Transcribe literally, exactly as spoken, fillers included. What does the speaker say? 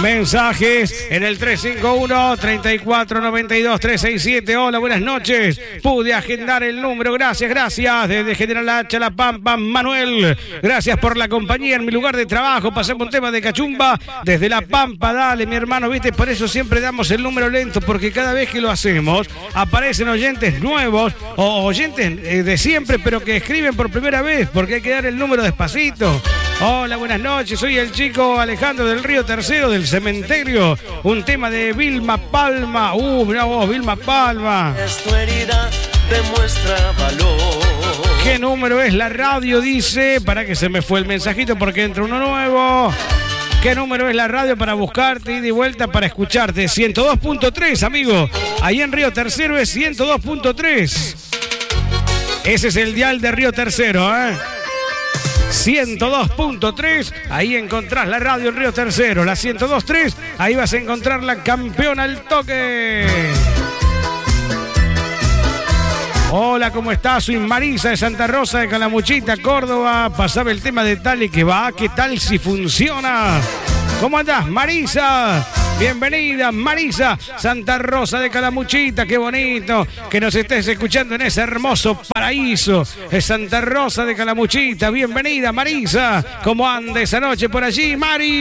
Mensajes en el tres cinco uno, tres cuatro nueve dos, tres seis siete. Hola, buenas noches. Pude agendar el número. Gracias, gracias. Desde General Hacha, La Pampa, Manuel. Gracias por la compañía en mi lugar de trabajo. Pasemos un tema de cachumba desde La Pampa. Dale, mi hermano, viste, por eso siempre damos el número lento, porque cada vez que lo hacemos aparecen oyentes nuevos o oyentes de siempre, pero que escriben por primera vez, porque hay que dar el número despacito. Hola, buenas noches. Soy el chico Alejandro del Río Tercero del Cementerio. Un tema de Vilma Palma. Uh, mirá vos, Vilma Palma. Tu herida demuestra valor. ¿Qué número es la radio? Dice, para que se me fue el mensajito porque entra uno nuevo. ¿Qué número es la radio para buscarte y de vuelta para escucharte? ciento dos punto tres, amigo. Ahí en Río Tercero es ciento dos punto tres. Ese es el dial de Río Tercero, ¿eh? ciento dos punto tres, ahí encontrás la radio en Río Tercero. La ciento dos punto tres, ahí vas a encontrar la campeona al toque. Hola, ¿cómo estás? Soy Marisa de Santa Rosa de Calamuchita, Córdoba. Pasaba el tema de tal y que va. ¿Qué tal si funciona? ¿Cómo andás, Marisa? Bienvenida, Marisa, Santa Rosa de Calamuchita. Qué bonito que nos estés escuchando en ese hermoso paraíso de Santa Rosa de Calamuchita. Bienvenida, Marisa. ¿Cómo anda esa noche por allí, Mari?